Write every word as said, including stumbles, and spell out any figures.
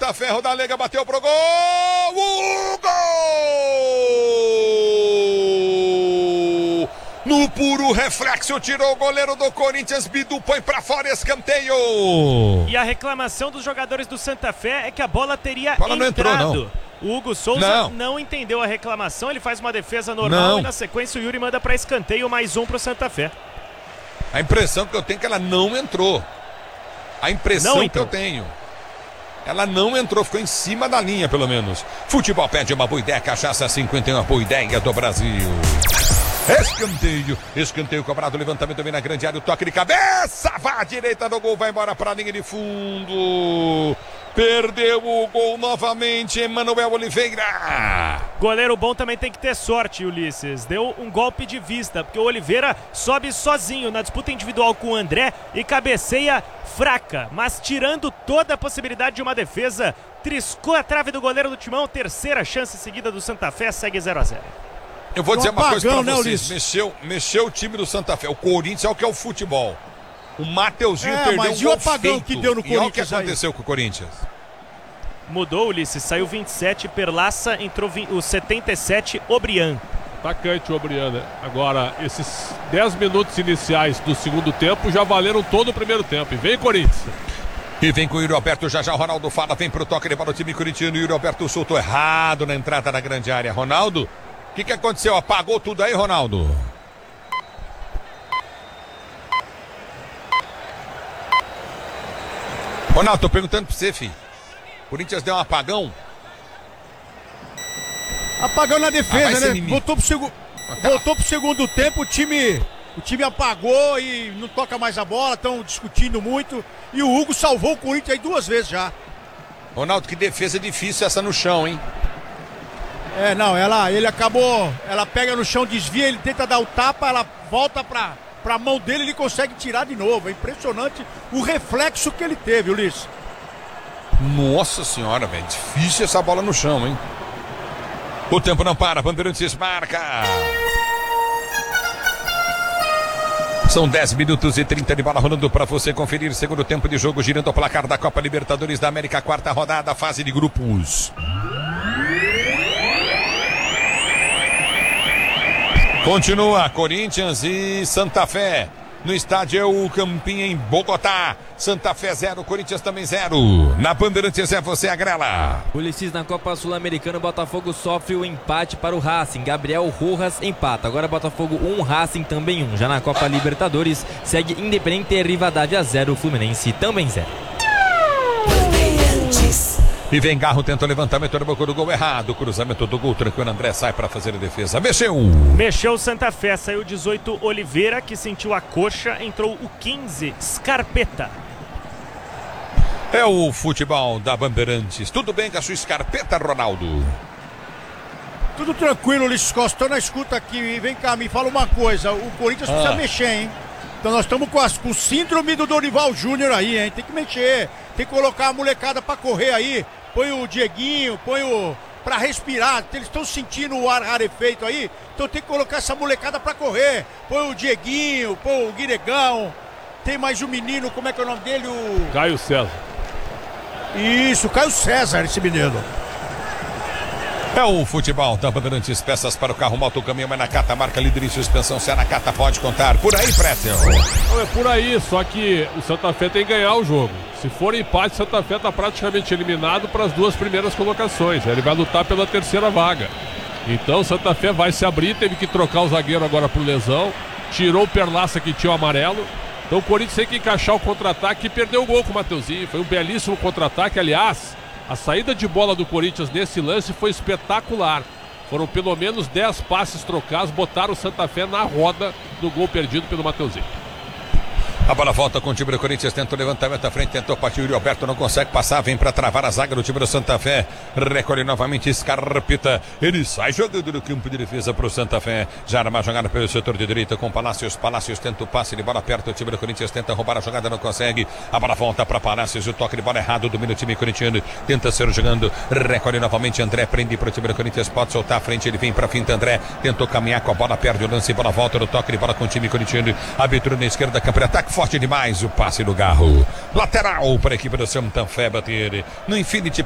Santa Fé, Rodalega bateu pro gol! O gol! No puro reflexo, tirou o goleiro do Corinthians, Bidu põe pra fora, escanteio. E a reclamação dos jogadores do Santa Fé é que a bola teria a bola não entrado. Entrou, não. O Hugo Souza não. não entendeu a reclamação, ele faz uma defesa normal não. e na sequência o Yuri manda pra escanteio, mais um pro Santa Fé. A impressão que eu tenho é que ela não entrou. A impressão que eu tenho. Ela não entrou, ficou em cima da linha, pelo menos. Futebol pede uma boa ideia, cachaça cinquenta e um, a boa ideia do Brasil. Escanteio, escanteio cobrado, levantamento vem na grande área, o toque de cabeça, vai à direita do gol, vai embora para a linha de fundo. Perdeu o gol novamente, Emanuel Oliveira. Goleiro bom também tem que ter sorte, Ulisses. Deu um golpe de vista, porque o Oliveira sobe sozinho na disputa individual com o André e cabeceia fraca, mas tirando toda a possibilidade de uma defesa, triscou a trave do goleiro do Timão, terceira chance seguida do Santa Fé, segue zero a zero. Eu vou dizer uma apagão, coisa pra né, vocês, Ulisses? mexeu, mexeu o time do Santa Fé, o Corinthians é o que é o futebol. O Mateuzinho é, perdeu mas um e gol o apagão feito. que deu no E olha o que Corinthians aconteceu aí? com o Corinthians. Mudou, Ulisses, saiu vinte e sete, Perlaça, entrou o setenta e sete, Obrian. Atacante o Obrian, né? Agora, esses dez minutos iniciais do segundo tempo já valeram todo o primeiro tempo. E vem Corinthians. E vem com o Yuri Alberto, já já o Ronaldo fala, vem pro toque, ele para o time corintiano, o Yuri Alberto soltou errado na entrada da grande área. Ronaldo, o que que aconteceu? Apagou tudo aí, Ronaldo? Ronaldo, tô perguntando pra você, filho. Corinthians deu um apagão? Apagão na Ah, vai defesa, ser né? mimimi. Voltou pro, segu... tá. Voltou pro segundo tempo, o time... O time apagou e não toca mais a bola, estão discutindo muito. E o Hugo salvou o Corinthians aí duas vezes já. Ronaldo, que defesa difícil essa no chão, hein? É, não, ela, ele acabou... Ela pega no chão, desvia, ele tenta dar o tapa, ela volta pra, pra mão dele, ele consegue tirar de novo. É impressionante o reflexo que ele teve, Ulisses. Nossa senhora, velho, difícil essa bola no chão, hein? O tempo não para, Bandeirantes marca. São dez minutos e trinta de bola rolando para você conferir. Segundo tempo de jogo, girando o placar da Copa Libertadores da América, quarta rodada, fase de grupos. Continua Corinthians e Santa Fé. No estádio Campinho em Bogotá. Santa Fé zero, Corinthians também zero. Na Bandeirantes é você, a Grela. Ulisses, na Copa Sul-Americana, o Botafogo sofre o empate para o Racing. Gabriel Rojas empata. Agora Botafogo um, Racing também um. Já na Copa Libertadores, segue Independente e Rivadavia zero, Fluminense também zero. E vem Garro, tenta o levantamento no boca do gol errado. Cruzamento do gol, tranquilo, André sai para fazer a defesa. Mexeu. Mexeu o Santa Fé, saiu dezoito, Oliveira, que sentiu a coxa, entrou o quinze, Scarpeta. É o futebol da Bandeirantes. Tudo bem com a sua escarpeta, Ronaldo? Tudo tranquilo, Ulisses Costa. Estou na escuta aqui. Vem cá, me fala uma coisa. O Corinthians ah. precisa mexer, hein? Então nós estamos com, com o síndrome do Dorival Júnior aí, hein? Tem que mexer. Tem que colocar a molecada pra correr aí. Põe o Dieguinho, põe o... pra respirar. Eles estão sentindo o ar rarefeito aí. Então tem que colocar essa molecada pra correr. Põe o Dieguinho, põe o Guiregão. Tem mais um menino, como é que é o nome dele? O... Caio César. Isso, Caio César, esse menino. É o futebol da Bandeirantes, peças para o carro, moto, caminhão, é na Cata, marca líder em suspensão, se é na Cata pode contar. Por aí, Pretel. Não, é por aí, só que o Santa Fé tem que ganhar o jogo. Se for empate, o Santa Fé está praticamente eliminado para as duas primeiras colocações. Ele vai lutar pela terceira vaga. Então o Santa Fé vai se abrir, teve que trocar o zagueiro agora por lesão. Tirou o Perlaça que tinha o amarelo. Então o Corinthians tem que encaixar o contra-ataque e perdeu o gol com o Mateuzinho. Foi um belíssimo contra-ataque, aliás. A saída de bola do Corinthians nesse lance foi espetacular. Foram pelo menos dez passes trocados, botaram o Santa Fé na roda do gol perdido pelo Mateuzinho. A bola volta com o time do Corinthians, tentou levantamento à frente, tentou partir, o Yuri Alberto não consegue passar, vem para travar a zaga do time do Santa Fé, recolhe novamente Scarpeta, ele sai jogando no campo de defesa para o Santa Fé, já arma a jogada pelo setor de direita com Palácios, Palácios tenta o passe de bola perto, o time do Corinthians tenta roubar a jogada, não consegue, a bola volta para Palácios, o toque de bola errado, domina o time corintiano, tenta ser jogando, recolhe novamente André, prende para o time do Corinthians, pode soltar a frente, ele vem para finta, André, tentou caminhar com a bola, perde o lance, bola volta no toque de bola com o time corintiano, abertura na esquerda, campo de ataque, forte demais o passe do Garro. Lateral para a equipe do Santa Fé bater no Infinity